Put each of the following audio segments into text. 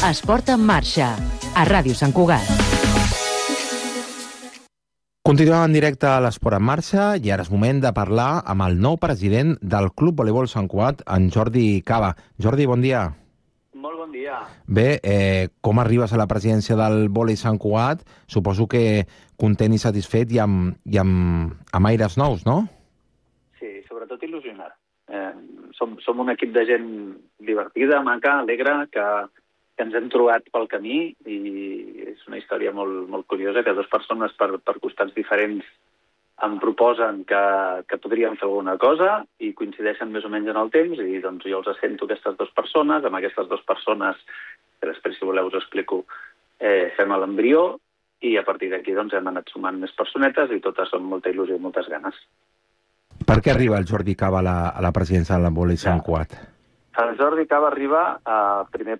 Esport en marxa, a Ràdio Sant Cugat. Continuem en directe a l'Esport en marxa i ara és moment de parlar amb el nou president del Club Voleibol Sant Cugat, en Jordi Cava. Jordi, bon dia. Molt bon dia. Bé, com arribes a la presidència del Vòlei Sant Cugat? Suposo que content i satisfet i amb aires nous, no? Sí, sobretot il·lusionat. Som un equip de gent divertida, maca, alegre, que ens hem trobat pel camí i és una història molt curiosa que dues persones per costats diferents em proposen que podríem fer alguna cosa i coincideixen més o menys en el temps i doncs jo els assento aquestes dues persones, amb aquestes dues persones, que després si voleu us explico, fem l'embrió i a partir d'aquí doncs hem anat sumant més personetes i totes amb molta il·lusió i moltes ganes. Per què arriba el Jordi Cava a la presidència del Vòlei Sant Cugat? El Jordi Cava arriba primer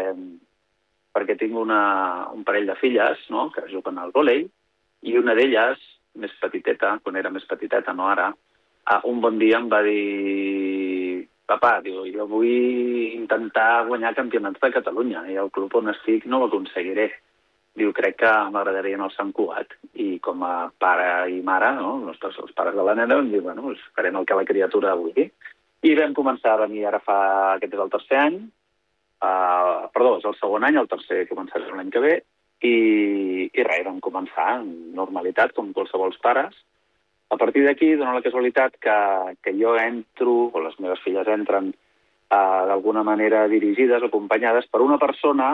perquè tinc un parell de filles, no?, que juguen al vòlei i una d'elles, més petiteta, quan era més petiteta, no ara, un bon dia em va dir: «Papà, jo vull intentar guanyar campionats de Catalunya i el club on estic no ho aconseguiré. Diu, crec que m'agradaria anar al Sant Cugat». I com a pare i mare, no?, els pares de la nena, em diu: «Bueno, farem el que la criatura vulgui». I vam començar a venir ara aquest és el tercer any, és el segon any, el tercer començarà l'any que ve, i res, vam començar en normalitat, com qualsevol pares. A partir d'aquí, dona la casualitat que jo entro, o les meves filles entren, d'alguna manera dirigides o acompanyades per una persona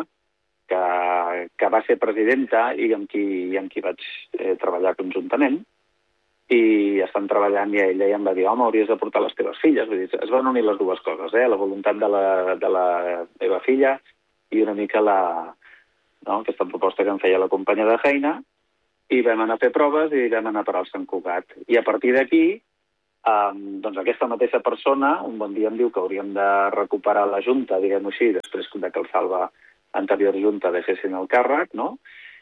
que va ser presidenta i amb qui vaig treballar conjuntament, i estan treballant i ella ja em va dir: «Home, hauries de portar les teves filles». Vull dir, es van unir les dues coses, la voluntat de la meva filla i una mica aquesta proposta que em feia la companya de feina, i vam anar a fer proves i vam anar a parar al Sant Cugat. I a partir d'aquí, doncs aquesta mateixa persona un bon dia em diu que hauríem de recuperar la junta, diguem-ho així, després que el Salva anterior junta deixessin el càrrec, no?,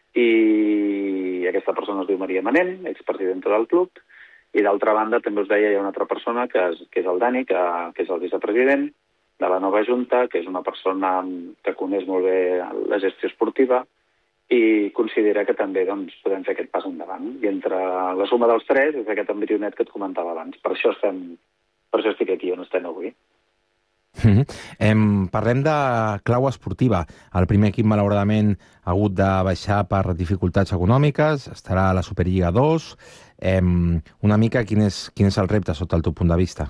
i aquesta persona es diu Maria Manent, expresidenta del club, i d'altra banda també us deia hi ha una altra persona que és el Dani, que és el vicepresident de la nova junta, que és una persona que coneix molt bé la gestió esportiva i considera que també podem fer aquest pas endavant. I entre la suma dels tres és aquest embrionet que et comentava abans. Per això estic aquí on estem avui. Parlem de clau esportiva. El primer equip, malauradament, ha hagut de baixar per dificultats econòmiques, estarà a la Superliga 2. Una mica, quin és el repte sota el teu punt de vista?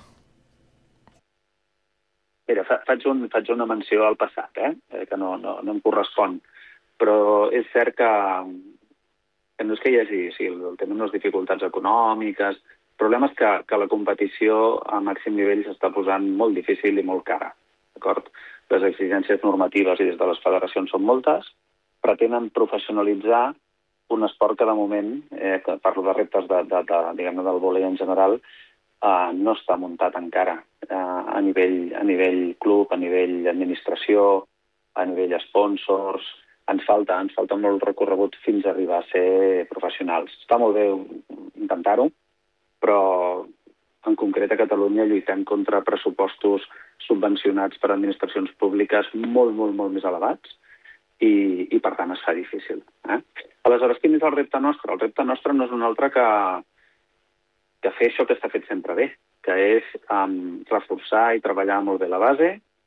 Mira, faig una menció al passat, que no em correspon, però és cert que no és que hi hagi, el tema de les dificultats econòmiques. El problema és que la competició a màxim nivell s'està posant molt difícil i molt cara, d'acord? Les exigències normatives i des de les federacions són moltes, pretenen professionalitzar un esport que de moment, que parlo de reptes diguem-ne del vòlei en general, no està muntat encara a nivell club, a nivell administració, a nivell sponsors. Ens falta molt recorregut fins a arribar a ser professionals. Està molt bé intentar-ho, però en concret a Catalunya lluitem contra pressupostos subvencionats per administracions públiques molt més elevats i per tant es fa difícil. Aleshores, quin és el repte nostre? El repte nostre no és un altre que fer això que està fet sempre bé, que és reforçar i treballar molt bé la base,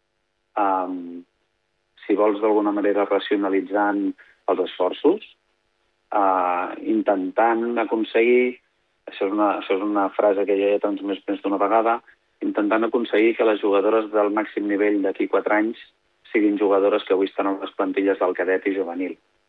si vols d'alguna manera racionalitzant els esforços, intentant aconseguir, això és una frase que ja he transmès més d'una vegada, intentant aconseguir que les jugadores del màxim nivell d'aquí 4 anys siguin jugadores que avui estan a les plantilles del cadet i juvenil.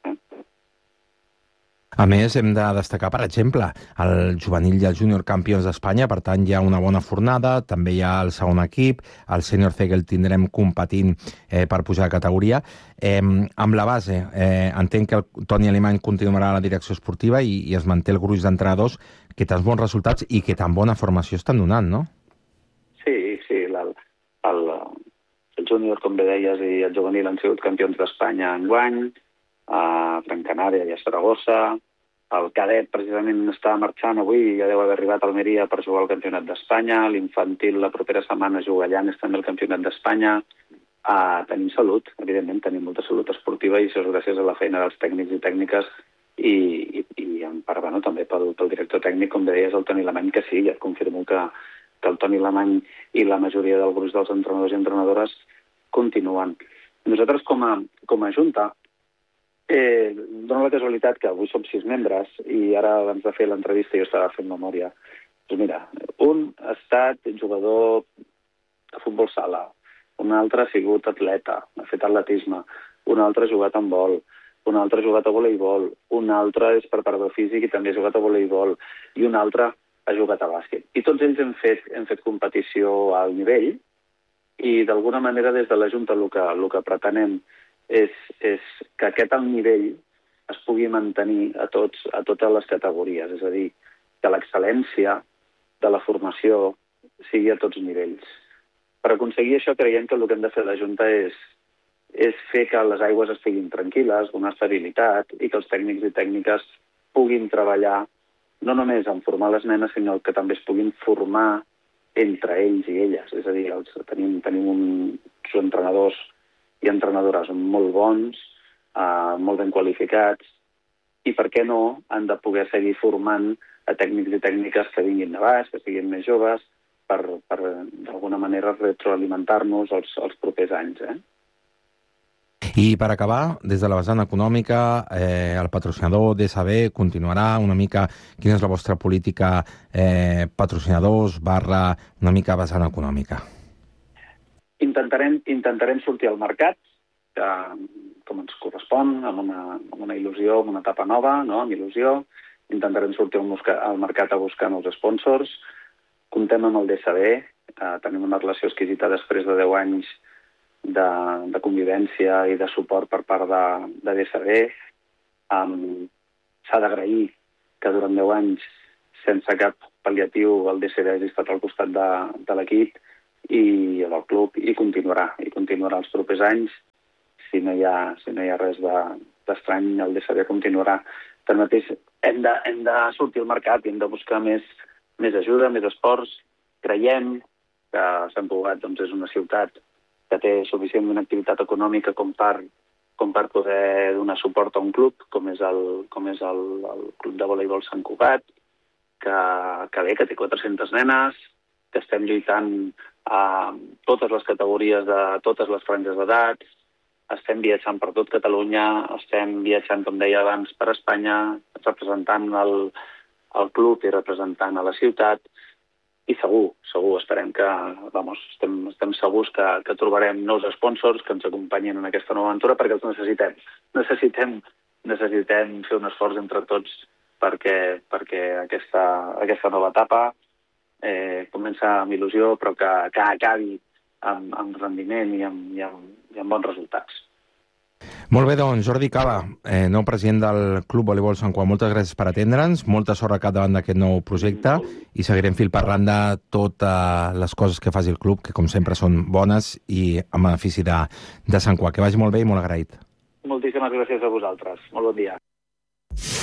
A més, hem de destacar, per exemple, el juvenil i el júnior campions d'Espanya, per tant hi ha una bona fornada, també hi ha el segon equip, el sènior C que el tindrem competint per pujar de categoria. Amb la base, entenc que el Toni Alemany continuarà a la direcció esportiva i es manté el gruix d'entrenadors que tants bons resultats i que tan bona formació estan donant, no? Sí, el júnior, com bé deies, i el juvenil han sigut campions d'Espanya enguany, a Gran Canària i a Saragossa. El cadet precisament està marxant avui, ja deu haver arribat a Almeria per jugar al Campionat d'Espanya. L'infantil la propera setmana juga a Llanes també el Campionat d'Espanya. Tenim salut, evidentment, tenim molta salut esportiva i això és gràcies a la feina dels tècnics i tècniques i en part, bueno, també pel director tècnic, com deies, el Toni Alemany, que sí, ja et confirmo que el Toni Alemany i la majoria del gruix dels entrenadors i entrenadores continuen. Nosaltres, com a Junta, dona la casualitat que avui som 6 membres i ara, abans de fer l'entrevista, jo estava fent memòria. Doncs mira, un ha estat jugador de futbol sala, un altre ha sigut atleta, ha fet atletisme, un altre ha jugat en vol, un altre ha jugat a voleibol, un altre és preparador físic i també ha jugat a voleibol, i un altre ha jugat a bàsquet. I tots ells hem fet competició a alt nivell i d'alguna manera des de la Junta el que pretenem és que aquest alt nivell es pugui mantenir a totes les categories, és a dir, que l'excel·lència de la formació sigui a tots nivells. Per aconseguir això creiem que el que hem de fer a la Junta és fer que les aigües estiguin tranquil·les, donar estabilitat i que els tècnics i tècniques puguin treballar no només en formar les nenes, sinó que també es puguin formar entre ells i elles. És a dir, tenim uns entrenadors i entrenadores molt bons, molt ben qualificats, i per què no han de poder seguir formant a tècnics i tècniques que vinguin de baix, que siguin més joves, per d'alguna manera retroalimentar-nos els propers anys. I per acabar, des de la vessant econòmica, el patrocinador DSB continuarà una mica... Quina és la vostra política patrocinadors / una mica vessant econòmica? Intentarem sortir al mercat, com ens correspon, amb una il·lusió, amb una etapa nova, no? Amb il·lusió. Intentarem sortir al mercat a buscar nous sponsors. Comptem amb el DSB, tenim una relació exquisita després de 10 anys de convivència i de suport per part de DSB. S'ha d'agrair que durant 10 anys, sense cap pal·liatiu, el DSB hagi estat al costat de l'equip i del club, i continuarà els propers anys. Si no hi ha res d'estrany, el DSB continuarà. Tanmateix, hem de sortir al mercat i hem de buscar més ajuda, més esports. Creiem que Sant Cugat és una ciutat que té suficientment activitat econòmica com per poder donar suport a un club, com és el Club de Voleibol Sant Cugat, que té 400 nenes, que estem lluitant a totes les categories de totes les franges d'edats, estem viatjant per tot Catalunya, estem viatjant, com deia abans, per Espanya, representant el club i representant a la ciutat, i segur, esperem que, estem segurs que trobarem nous sponsors que ens acompanyin en aquesta nova aventura, perquè els necessitem. Necessitem fer un esforç entre tots perquè aquesta nova etapa comença amb il·lusió, però que acabi amb rendiment i amb bons resultats. Molt bé, doncs, Jordi Caba, nou president del Club Voleibol Sant Cugat, moltes gràcies per atendre'ns, molta sort a capdavant d'aquest nou projecte i seguirem fil per randa totes les coses que faci el club, que com sempre són bones i en benefici de Sant Cugat. Que vagi molt bé i molt agraït. Moltíssimes gràcies a vosaltres. Molt bon dia.